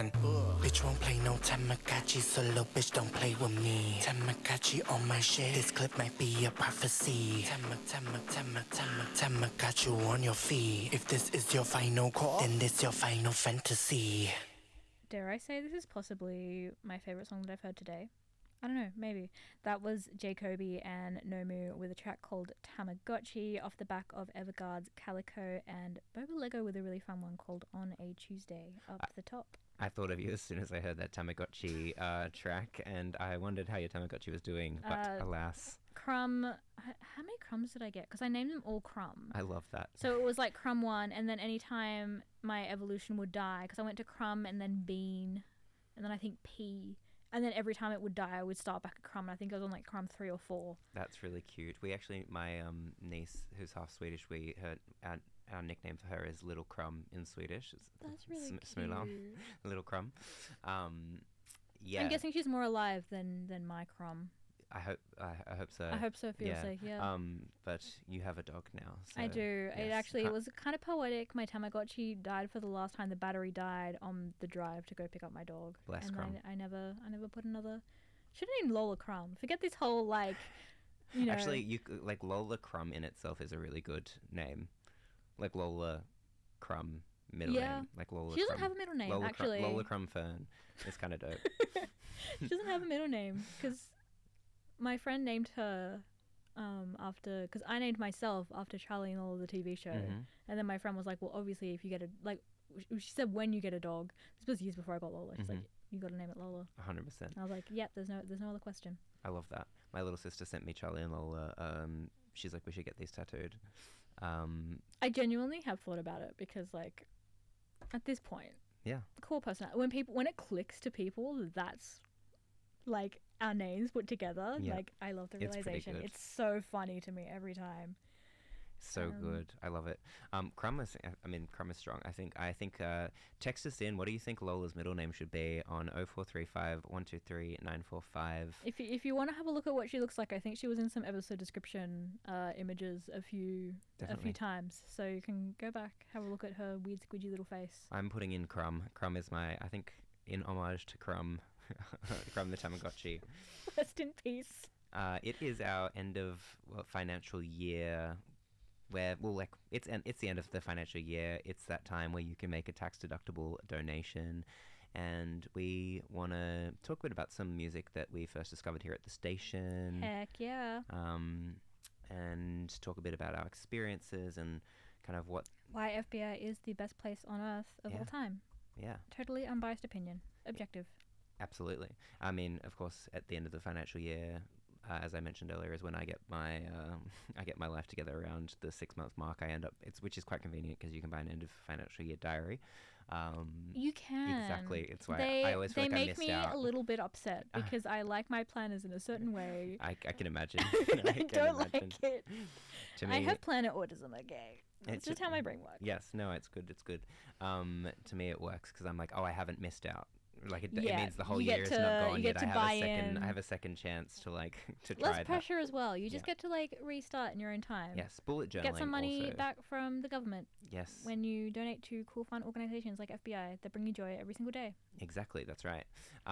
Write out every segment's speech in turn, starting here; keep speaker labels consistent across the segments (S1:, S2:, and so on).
S1: and bitch won't play no Tamagotchi, so little bitch don't play with me. Tamagotchi on my shit, this clip might be a prophecy. Tamagotchi on your feet. If this is your final call, then this your final fantasy.
S2: Dare I say this is possibly my favourite song that I've heard today? I don't know, maybe. That was Jacoby and Nomu with a track called Tamagotchi off the back of Everguard's Calico and Boba Lego with a really fun one called On a Tuesday up the top.
S3: I thought of you as soon as I heard that Tamagotchi track, and I wondered how your Tamagotchi was doing, but alas.
S2: Crumb, how many crumbs did I get? Because I named them all Crumb.
S3: I love that.
S2: So it was like Crumb 1, and then anytime my evolution would die, because I went to Crumb and then Bean, and then I think Pea. And then every time it would die, I would start back at Crumb. And I think I was on like Crumb 3 or 4.
S3: That's really cute. We actually, my niece, who's half Swedish, our nickname for her is Little Crumb in Swedish.
S2: That's really cute.
S3: Smula, Little Crumb. Yeah.
S2: I'm guessing she's more alive than my Crumb.
S3: I hope so.
S2: I hope so for your sake, yeah.
S3: But you have a dog now. So
S2: I do.
S3: Yes.
S2: It was kind of poetic. My Tamagotchi died for the last time. The battery died on the drive to go pick up my dog.
S3: Bless
S2: and
S3: Crumb.
S2: I never put another. Should have named Lola Crumb. Forget this whole like, you know.
S3: Actually, like Lola Crumb in itself is a really good name. Like Lola Crumb middle name. Like Lola.
S2: She doesn't
S3: Crumb.
S2: have a middle name
S3: Lola
S2: actually.
S3: Lola Crumb Fern is kind of dope.
S2: She doesn't have a middle name because my friend named her after, because I named myself after Charlie and Lola, the TV show.
S3: Mm-hmm.
S2: And then my friend was like, well, obviously if you get she said when you get a dog, this was years before I got Lola, she's like, you got to name it Lola.
S3: 100%.
S2: And I was like, yep, there's no other question.
S3: I love that. My little sister sent me Charlie and Lola. She's like, we should get these tattooed.
S2: I genuinely have thought about it because like at this point,
S3: yeah,
S2: cool personality. When it clicks to people, that's like our names put together.
S3: Yeah.
S2: Like I love the
S3: It's pretty
S2: realization.
S3: good.
S2: It's so funny to me every time.
S3: So good. I love it. Crumb is strong. I think text us in. What do you think Lola's middle name should be on 0435 123 945?
S2: If you want to have a look at what she looks like, I think she was in some episode description images a few times. So you can go back, have a look at her weird squidgy little face.
S3: I'm putting in Crumb. Crumb is I think in homage to Crumb, Crumb the Tamagotchi.
S2: Rest in peace.
S3: It is our end of financial year. Where it's the end of the financial year. It's that time where you can make a tax-deductible donation, and we want to talk a bit about some music that we first discovered here at the station.
S2: Heck yeah!
S3: And talk a bit about our experiences and kind of
S2: why FBI is the best place on earth of all time.
S3: Yeah.
S2: Totally unbiased opinion, objective.
S3: Absolutely. I mean, of course, at the end of the financial year, as I mentioned earlier, is when I get my life together around the 6-month mark. Which is quite convenient because you can buy an end of financial year diary.
S2: You can.
S3: Exactly. It's why I always feel like I missed out.
S2: They make me a little bit upset because I like my planners in a certain way.
S3: I can imagine.
S2: I don't like it.
S3: To me,
S2: I have planner autism, okay? It's just how my brain works.
S3: Yes, no, it's good. To me, it works because I'm like, I haven't missed out. Like it means the whole year is not gone yet. I have a second chance to try
S2: less pressure as well. You just get to restart in your own time.
S3: Yes, bullet journaling.
S2: Get some money
S3: also
S2: back from the government.
S3: Yes.
S2: When you donate to cool fun organizations like FBI that bring you joy every single day.
S3: Exactly, that's right.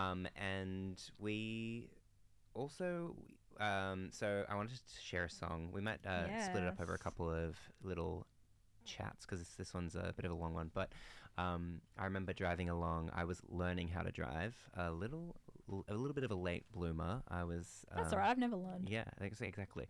S3: And we also so I wanted to share a song. We might split it up over a couple of little chats because this one's a bit of a long one, but I remember driving along. I was learning how to drive, a little bit of a late bloomer. I was
S2: that's alright, I've never learned.
S3: Yeah, exactly.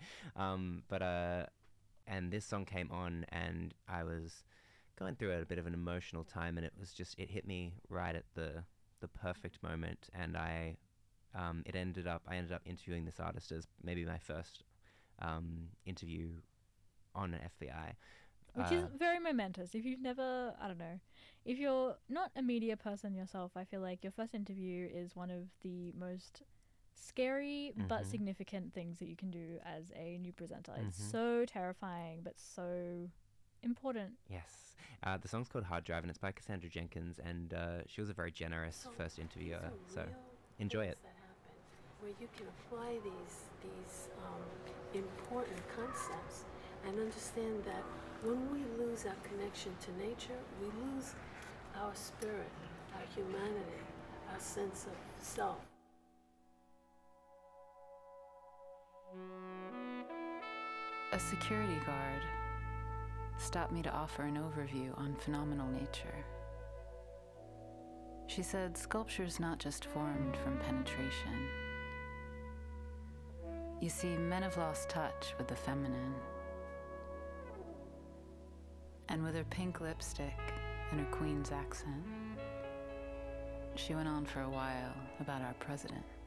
S3: And this song came on and I was going through a bit of an emotional time, and it hit me right at the perfect moment, and I ended up interviewing this artist as maybe my first interview on an FBI.
S2: Which is very momentous. If you've never, I don't know, if you're not a media person yourself, I feel like your first interview is one of the most scary but significant things that you can do as a new presenter. It's so terrifying but so important.
S3: Yes. The song's called Hard Drive, and it's by Cassandra Jenkins, and she was a very generous first interviewer, so enjoy it.
S4: Where you can apply these important concepts and understand that when we lose our connection to nature, we lose our spirit. our humanity, our sense of self.
S5: A security guard stopped me to offer an overview on phenomenal nature. She said sculpture's not just formed from penetration. You see, men have lost touch with the feminine. And with her pink lipstick and her queen's accent, she went on for a while about our president.